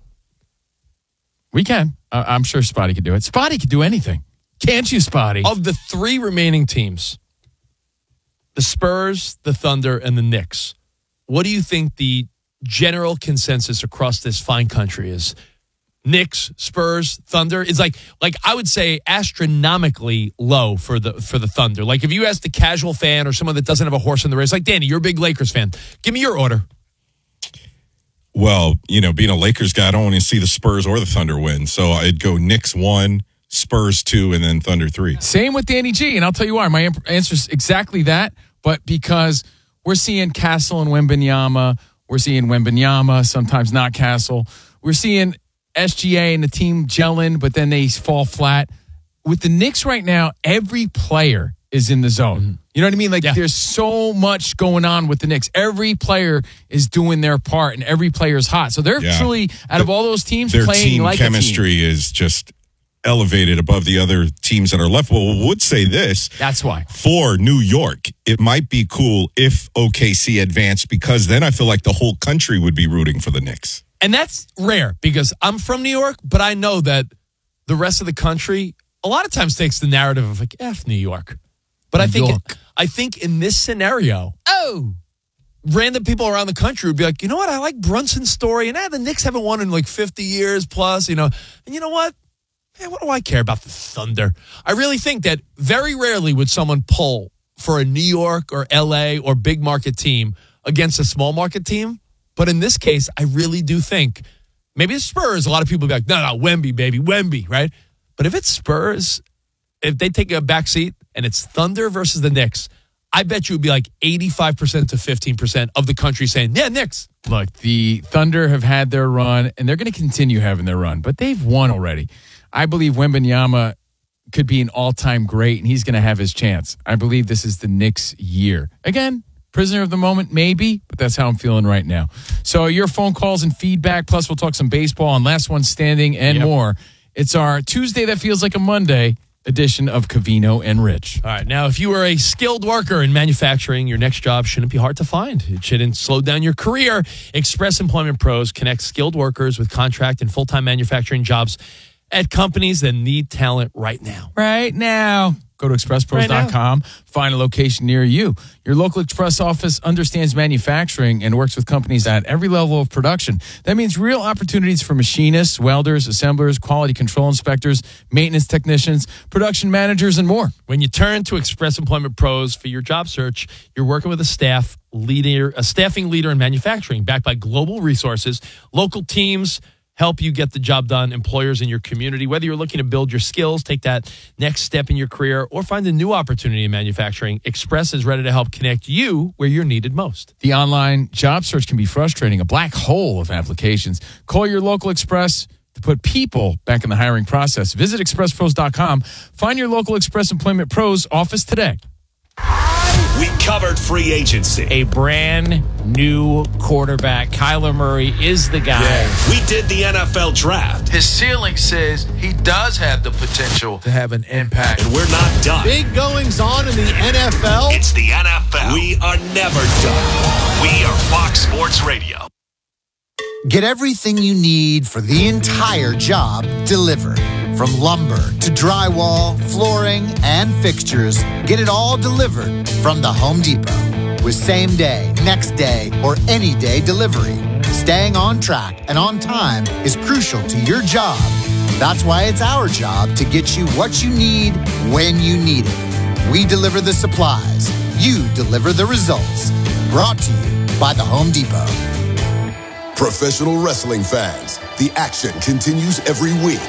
We can. Uh, I'm sure Spotty could do it. Spotty could do anything. Can't you, Spotty? Of the three remaining teams, the Spurs, the Thunder, and the Knicks, what do you think the general consensus across this fine country is? Knicks, Spurs, Thunder? It's like like I would say astronomically low for the for the Thunder. Like if you ask the casual fan or someone that doesn't have a horse in the race, like Danny, you're a big Lakers fan. Give me your order. Well, you know, being a Lakers guy, I don't want to see the Spurs or the Thunder win. So I'd go Knicks one, Spurs two, and then Thunder three. Same with Danny G, and I'll tell you why. My answer is exactly that, but because we're seeing Castle and Wembanyama, we're seeing Wembanyama, sometimes not Castle. We're seeing S G A and the team gelling, but then they fall flat. With the Knicks right now, every player is in the zone. Mm-hmm. You know what I mean? Like, yeah. There's so much going on with the Knicks. Every player is doing their part, and every player is hot. So they're yeah. truly, out the, of all those teams, their playing team like chemistry a team. is just elevated above the other teams that are left. Well, we would say this. That's why. For New York, it might be cool if O K C advanced, because then I feel like the whole country would be rooting for the Knicks. And that's rare, because I'm from New York, but I know that the rest of the country a lot of times takes the narrative of like, F New York. But New I think York. I think in this scenario, oh, random people around the country would be like, you know what, I like Brunson's story, and eh, the Knicks haven't won in like fifty years plus, you know. And you know what? Man, what do I care about the Thunder? I really think that very rarely would someone pull for a New York or L A or big market team against a small market team. But in this case, I really do think maybe the Spurs, a lot of people would be like, no, no, Wemby, baby, Wemby, right? But if it's Spurs, if they take a back seat and it's Thunder versus the Knicks, I bet you it would be like eighty-five percent to fifteen percent of the country saying, yeah, Knicks. Look, the Thunder have had their run, and they're going to continue having their run, but they've won already. I believe Wembanyama could be an all-time great, and he's going to have his chance. I believe this is the Knicks' year. Again, prisoner of the moment, maybe, but that's how I'm feeling right now. So your phone calls and feedback, plus we'll talk some baseball and last one standing and yep. more. It's our Tuesday that feels like a Monday edition of Covino and Rich. All right. Now, if you are a skilled worker in manufacturing, your next job shouldn't be hard to find. It shouldn't slow down your career. Express Employment Pros connects skilled workers with contract and full-time manufacturing jobs at companies that need talent right now. Right now. Go to express pros dot com, right, find a location near you. Your local Express office understands manufacturing and works with companies at every level of production. That means real opportunities for machinists, welders, assemblers, quality control inspectors, maintenance technicians, production managers, and more. When you turn to Express Employment Pros for your job search, you're working with a staff leader, a staffing leader in manufacturing, backed by global resources, local teams, help you get the job done, employers in your community. Whether you're looking to build your skills, take that next step in your career, or find a new opportunity in manufacturing, Express is ready to help connect you where you're needed most. The online job search can be frustrating, a black hole of applications. Call your local Express to put people back in the hiring process. Visit express pros dot com. Find your local Express Employment Pros office today. We covered free agency. A brand new quarterback. Kyler Murray is the guy. Yeah. We did the N F L draft. His ceiling says he does have the potential to have an impact. And we're not done. Big goings on in the N F L. It's the N F L. We are never done. We are Fox Sports Radio. Get everything you need for the entire job delivered. From lumber to drywall, flooring, and fixtures, get it all delivered from the Home Depot. With same day, next day, or any day delivery, staying on track and on time is crucial to your job. That's why it's our job to get you what you need when you need it. We deliver the supplies. You deliver the results. Brought to you by the Home Depot. Professional wrestling fans, the action continues every week.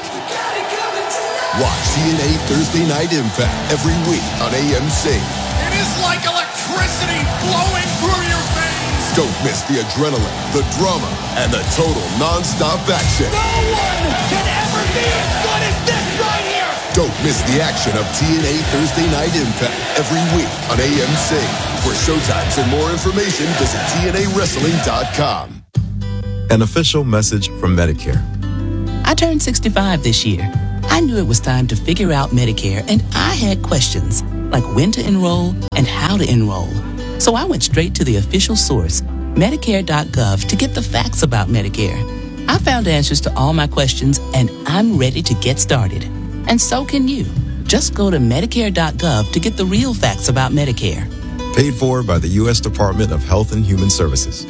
Watch T N A Thursday Night Impact every week on A M C. It is like electricity flowing through your veins. Don't miss the adrenaline, the drama, and the total non-stop action. No one can ever be as good as this right here. Don't miss the action of T N A Thursday Night Impact every week on A M C. For showtimes and more information, visit T N A wrestling dot com. An official message from Medicare. I turned sixty-five this year. I knew it was time to figure out Medicare, and I had questions, like when to enroll and how to enroll. So I went straight to the official source, Medicare dot gov, to get the facts about Medicare. I found answers to all my questions, and I'm ready to get started. And so can you. Just go to Medicare dot gov to get the real facts about Medicare. Paid for by the U S Department of Health and Human Services.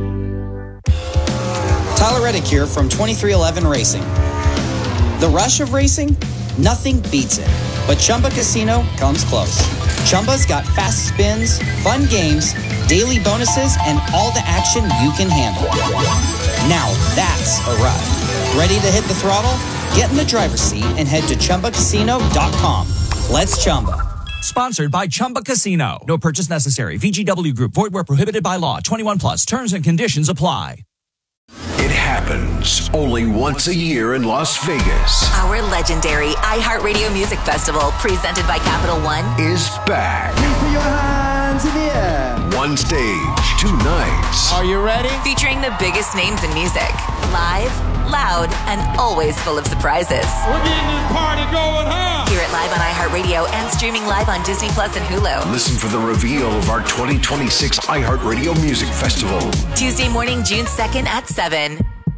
Tyler Reddick here from twenty-three eleven Racing. The rush of racing? Nothing beats it. But Chumba Casino comes close. Chumba's got fast spins, fun games, daily bonuses, and all the action you can handle. Now that's a ride. Ready to hit the throttle? Get in the driver's seat and head to Chumba Casino dot com. Let's Chumba. Sponsored by Chumba Casino. No purchase necessary. V G W Group. Void where prohibited by law. twenty-one plus. Terms and conditions apply. It happens only once a year in Las Vegas. Our legendary iHeartRadio Music Festival, presented by Capital One, is back. Please put your hands in the air. One stage, two nights. Are you ready? Featuring the biggest names in music. Live, loud, and always full of surprises. We're getting this party going, huh? Hear it live on iHeartRadio and streaming live on Disney Plus and Hulu. Listen for the reveal of our twenty twenty-six iHeartRadio Music Festival. Tuesday morning, June second at seven.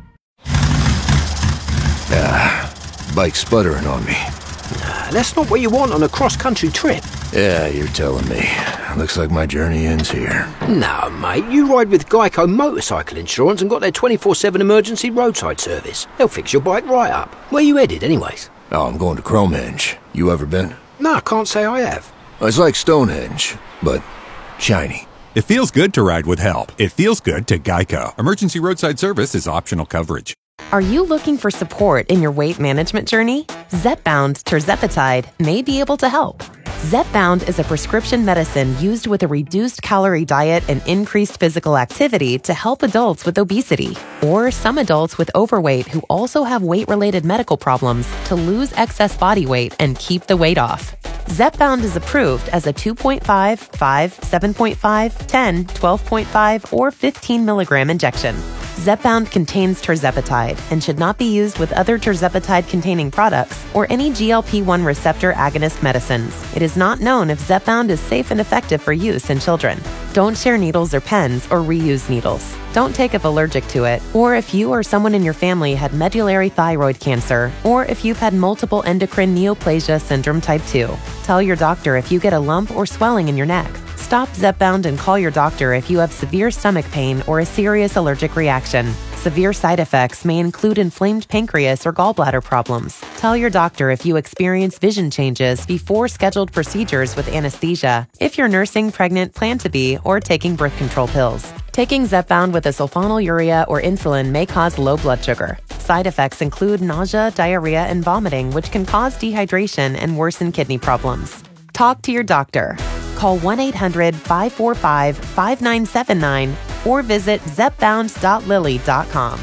Ah, bike's sputtering on me. Nah, that's not what you want on a cross-country trip. Yeah, you're telling me. Looks like my journey ends here. No, mate, you ride with Geico Motorcycle Insurance and got their twenty-four seven emergency roadside service. They'll fix your bike right up. Where you headed, anyways? Oh, I'm going to Cromenge. You ever been? No, I can't say I have. It's like Stonehenge, but shiny. It feels good to ride with help. It feels good to Geico. Emergency roadside service is optional coverage. Are you looking for support in your weight management journey? Zepbound tirzepatide may be able to help. Zepbound is a prescription medicine used with a reduced calorie diet and increased physical activity to help adults with obesity or some adults with overweight who also have weight-related medical problems to lose excess body weight and keep the weight off. Zepbound is approved as a two point five, five, seven point five, ten, twelve point five, or fifteen milligram injection. Zepbound contains tirzepatide and should not be used with other tirzepatide-containing products or any G L P one receptor agonist medicines. It is not known if Zepbound is safe and effective for use in children. Don't share needles or pens or reuse needles. Don't take if allergic to it, or if you or someone in your family had medullary thyroid cancer, or if you've had multiple endocrine neoplasia syndrome type two. Tell your doctor if you get a lump or swelling in your neck. Stop Zepbound and call your doctor if you have severe stomach pain or a serious allergic reaction. Severe side effects may include inflamed pancreas or gallbladder problems. Tell your doctor if you experience vision changes before scheduled procedures with anesthesia, if you're nursing, pregnant, plan to be, or taking birth control pills. Taking Zepbound with a sulfonylurea or insulin may cause low blood sugar. Side effects include nausea, diarrhea, and vomiting, which can cause dehydration and worsen kidney problems. Talk to your doctor. Call one eight hundred, five four five, five nine seven nine or visit zepbound dot lilly dot com.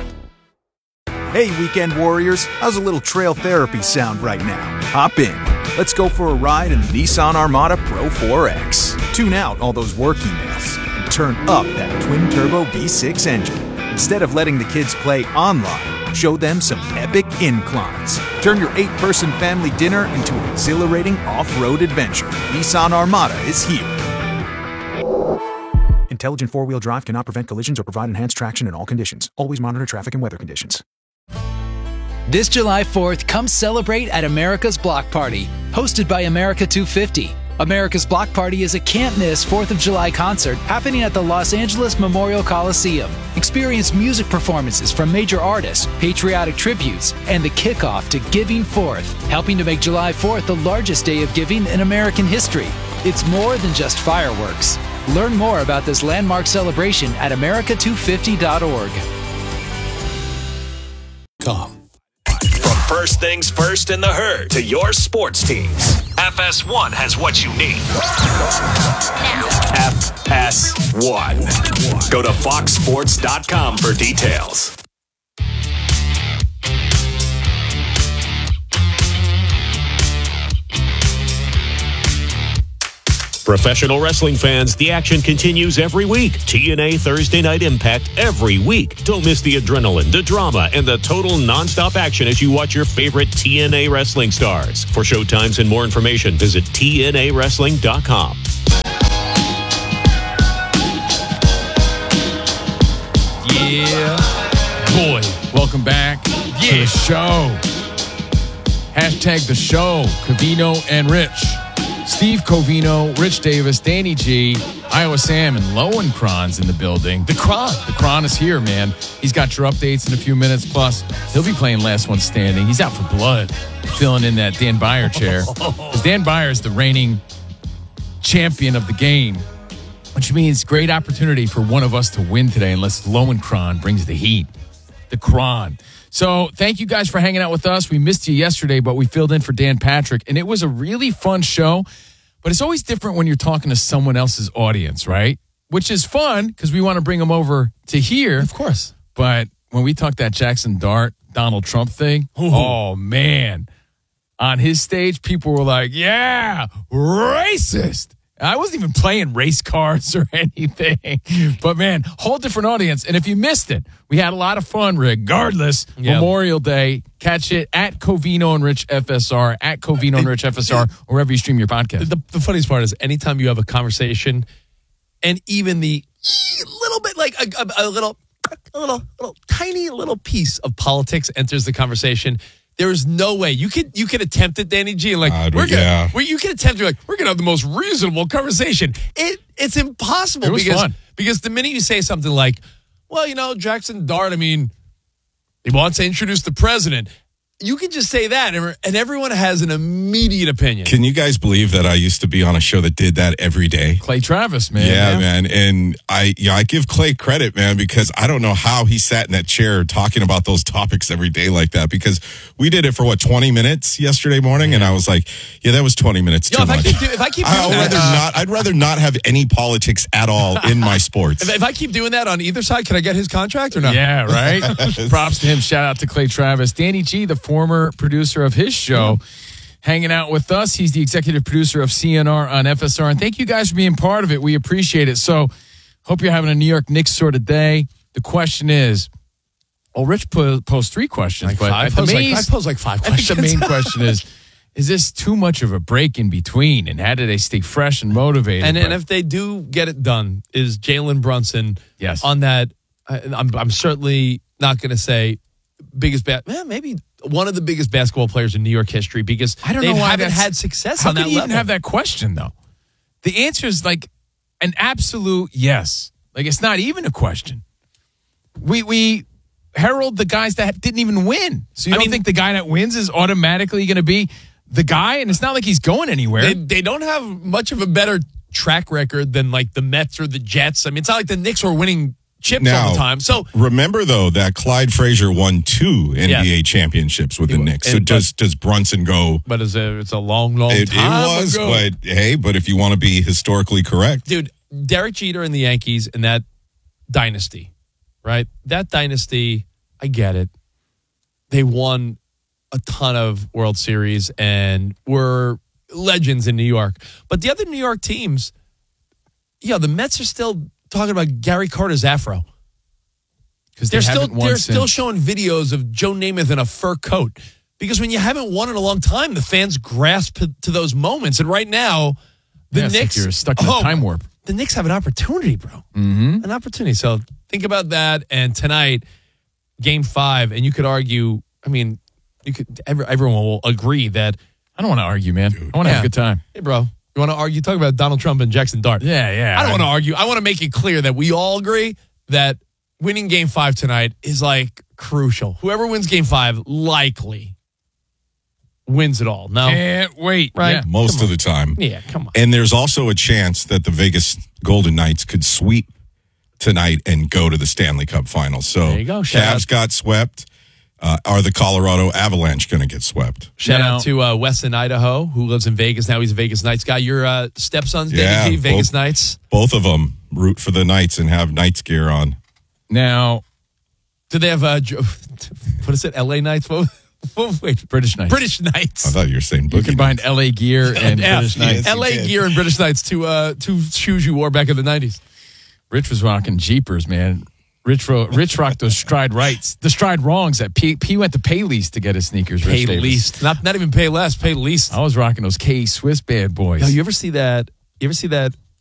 Hey, weekend warriors, how's a little trail therapy sound right now? Hop in. Let's go for a ride in the Nissan Armada Pro four X. Tune out all those work emails and turn up that twin-turbo V six engine. Instead of letting the kids play online, show them some epic inclines. Turn your eight-person family dinner into an exhilarating off-road adventure. Nissan Armada is here. Intelligent four-wheel drive cannot prevent collisions or provide enhanced traction in all conditions. Always monitor traffic and weather conditions. This July fourth, come celebrate at America's Block Party, hosted by America two fifty. America's Block Party is a can't-miss fourth of July concert happening at the Los Angeles Memorial Coliseum. Experience music performances from major artists, patriotic tributes, and the kickoff to Giving Fourth, helping to make July fourth the largest day of giving in American history. It's more than just fireworks. Learn more about this landmark celebration at america two fifty dot org. Come. From first things first in the herd to your sports teams, F S one has what you need. F S one. Go to fox sports dot com for details. Professional wrestling fans, the action continues every week. T N A Thursday Night Impact every week. Don't miss the adrenaline, the drama, and the total nonstop action as you watch your favorite T N A wrestling stars. For showtimes and more information, visit T N A wrestling dot com. Yeah. Boy, welcome back yeah. to the show. Hashtag the show, Covino and Rich. Steve Covino, Rich Davis, Danny G, Iowa Sam, and Lowenkron's in the building. The Kron. The Kron is here, man. He's got your updates in a few minutes. Plus, he'll be playing Last One Standing. He's out for blood, filling in that Dan Beyer chair. Because Dan Beyer is the reigning champion of the game, which means great opportunity for one of us to win today unless Lowenkron brings the heat. The Kron. So thank you guys for hanging out with us. We missed you yesterday, but we filled in for Dan Patrick, and it was a really fun show. But it's always different when you're talking to someone else's audience, right? Which is fun because we want to bring them over to here. Of course. But when we talked that Jackson Dart, Donald Trump thing, Ooh. oh, man. On his stage, people were like, yeah, racist. I wasn't even playing race cards or anything. But, man, whole different audience. And if you missed it, we had a lot of fun regardless. Yep. Memorial Day. Catch it at Covino and Rich F S R, at Covino and Rich F S R, or wherever you stream your podcast. The, the funniest part is anytime you have a conversation and even the little bit, like a, a, a little, a little, little, tiny little piece of politics enters the conversation, there is no way you could you could attempt it, Danny G, and like uh, we're gonna yeah. we, you can attempt to like we're gonna have the most reasonable conversation. It it's impossible it was because fun. because the minute you say something like, well, you know, Jackson Dart, I mean, he wants to introduce the president. You can just say that, and, and everyone has an immediate opinion. Can you guys believe that I used to be on a show that did that every day? Clay Travis, man. Yeah, yeah, man. And I, yeah, I give Clay credit, man, because I don't know how he sat in that chair talking about those topics every day like that. Because we did it for what twenty minutes yesterday morning, and I was like, yeah, that was twenty minutes Yo, too if much. I keep, do, if I keep doing I'd that, rather uh, not. I'd rather not have any politics at all in my sports. If, if I keep doing that on either side, can I get his contract or not? Yeah, right. Props to him. Shout out to Clay Travis. Danny G, the former producer of his show, hanging out with us. He's the executive producer of C N R on F S R. And thank you guys for being part of it. We appreciate it. So, hope you're having a New York Knicks sort of day. The question is, well, Rich po- posed three questions, like but five. I, pose like, I pose like five I questions. think the main question is, is this too much of a break in between? And how do they stay fresh and motivated? And, and if they do get it done, is Jalen Brunson yes. on that? I, I'm, I'm certainly not going to say biggest bat. Eh, maybe one of the biggest basketball players in New York history because I don't they know why haven't had success how on that could you level. even have that question, though? The answer is like an absolute yes. Like, it's not even a question. We we herald the guys that didn't even win. So you I don't mean, think the guy that wins is automatically going to be the guy? And it's not like he's going anywhere. They, they don't have much of a better track record than like the Mets or the Jets. I mean, it's not like the Knicks were winning chips now, all the time. So remember, though, that Clyde Frazier won two N B A yeah. championships with he, the Knicks. So and, does does Brunson go? But it's a, it's a long, long it, time It was, ago. but hey, but if you want to be historically correct. Dude, Derek Jeter and the Yankees and that dynasty, right? That dynasty, I get it. They won a ton of World Series and were legends in New York. But the other New York teams, yeah, the Mets are still talking about Gary Carter's afro. Because they're they still haven't won they're since. still showing videos of Joe Namath in a fur coat. Because when you haven't won in a long time, the fans grasp to those moments. And right now, the yeah, Knicks like you're stuck in a oh, time warp. The Knicks have an opportunity, bro. Mm-hmm. An opportunity. So think about that. And tonight, game five, and you could argue, I mean, you could every, everyone will agree that I don't want to argue, man. Dude. I want to yeah. have a good time. Hey, bro. You want to argue? Talk about Donald Trump and Jackson Dart. Yeah, yeah. I don't want to argue. I want to make it clear that we all agree that winning game five tonight is like crucial. Whoever wins game five likely wins it all. No? Can't wait. Right? Yeah. Most of the time. Yeah, come on. And there's also a chance that the Vegas Golden Knights could sweep tonight and go to the Stanley Cup Finals. So there you go. Shout Cavs out. got swept. Uh, are the Colorado Avalanche going to get swept? Shout Now, out to uh, Wes in Idaho, who lives in Vegas. Now he's a Vegas Knights guy. Your uh, stepson's Yeah, Danny G, Vegas both- Knights. Both of them root for the Knights and have Knights gear on. Now, Do they have, uh, jo- what is it, L A Knights? What, what, wait, British Knights. British Knights. I thought you were saying You Boogie combine Knights. L A gear and Yeah, British Knights. Yes, L A you can. gear and British Knights, two, uh, two shoes you wore back in the nineties. Rich was rocking Jeepers, man. Rich, ro- Rich rocked those stride rights, the stride wrongs that P, P went to pay least to get his sneakers. Rich Pay Davis. least. Not not even pay less, pay least. I was rocking those K Swiss bad boys. Yo, you ever see that? You ever see that